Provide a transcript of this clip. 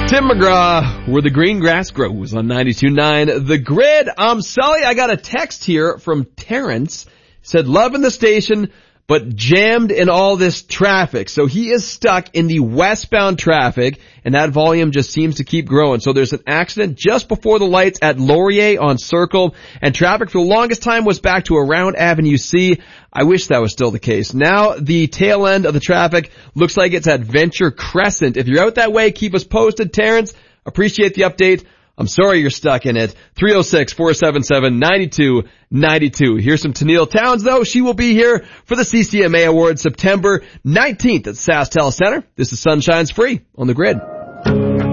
Tim McGraw, where the green grass grows on 92.9 The Grid. Sully, I got a text here from Terrence. Said, loving the station, but jammed in all this traffic. So he is stuck in the westbound traffic, and that volume just seems to keep growing. So there's an accident just before the lights at Laurier on Circle, and traffic for the longest time was back to around Avenue C. I wish that was still the case. Now the tail end of the traffic looks like it's at Venture Crescent. If you're out that way, keep us posted, Terrence. Appreciate the update. I'm sorry you're stuck in it. 306-477-9292. Here's some Tennille Towns, though. She will be here for the CCMA Awards September 19th at SaskTel Center. This is Sunshine's Free on The Grid.